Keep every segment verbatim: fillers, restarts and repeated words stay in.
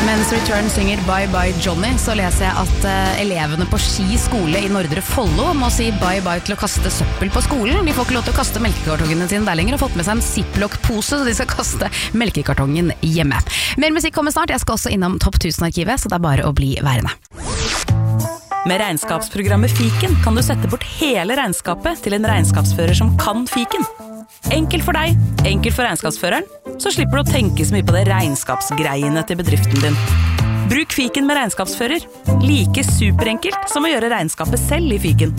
Mens Return synger Bye Bye Johnny, så leser jeg at uh, elevene på Ski skole i Nordre Follo må si bye bye til å kaste søppel på skolen. De får ikke lov til å kaste melkekartongene sine der lenger, og har fått med seg en Ziploc-pose, så de skal kaste melkekartongen hjemme. Mer musikk kommer snart, jeg skal også innom Topp tusen-arkivet, så det er bare å bli værende. Med regnskapsprogrammet Fiken kan du sette bort hele regnskapet til en regnskapsfører som kan Fiken. Enkelt for deg, enkelt for regnskapsføreren, så slipper du å tenke så mye på det regnskapsgreiene til bedriften din. Bruk Fiken med regnskapsfører. Like superenkelt som å gjøre regnskapet selv i Fiken.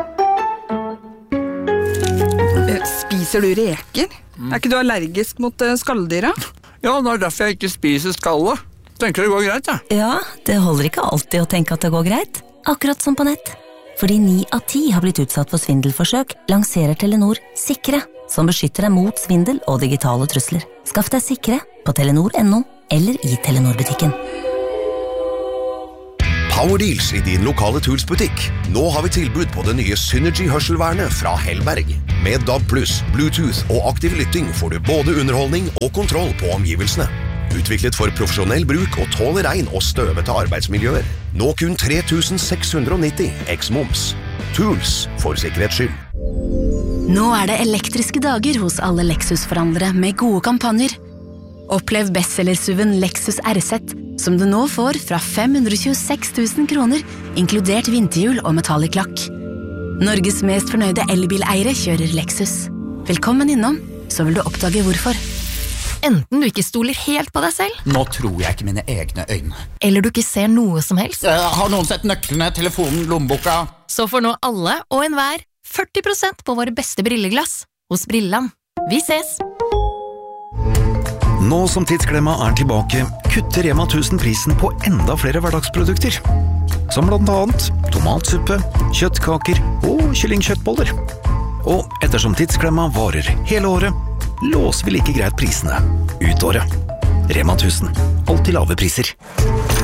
Spiser du reker? Mm. Er ikke du allergisk mot skalldyra? Ja, det er derfor jeg ikke spiser skallet. Tenker det går greit, ja. Ja, det holder ikke alltid å tenke at det går greit. Akkurat som på nett. Fordi ni av ti har blitt utsatt for svindelforsøk, lanserer Telenor Sikre, som beskytter deg mot svindel og digitale trusler. Skaff deg Sikre på telenor punktum no eller i Telenor-butikken. Power Deals i din lokale Tools-butikk. Nå har vi tilbud på det nye Synergy-hørselvernet fra Hellberg. Med D A B pluss, Bluetooth og aktiv lytting får du både underholdning og kontroll på omgivelsene. Utviklet for profesjonell bruk og tåler regn og støvete arbeidsmiljøer. Nå kun tre tusen seks hundre nitti eks-moms. Tools for sikkerhets skyld. Nå er det elektriske dager hos alle Lexus-forhandlere med gode kampanjer. Opplev bestsellersuven Lexus R Z, som du nå får fra fem hundre tjueseks tusen kroner, inkludert vinterhjul og metallic-lakk. Norges mest fornøyde elbileiere kjører Lexus. Velkommen innom, så vil du oppdage hvorfor. Enten du ikke stoler helt på deg selv. Nå tror jeg ikke mine egne øyne. Eller du ikke ser noe som helst. Uh, har noen sett nøklene, telefonen, lommeboka? Så får nå alle og enhver førti prosent på våre beste brilleglass hos Brilland. Vi ses! Nå som Tidsklemma er tilbake, kutter Rema tusen prisen på enda flere hverdagsprodukter. Som blant annet tomatsuppe, kjøttkaker og kyllingkjøttboller. Og ettersom Tidsklemma varer hele året, låser vi like greit prisene ut året. Rema tusen, alltid lave priser.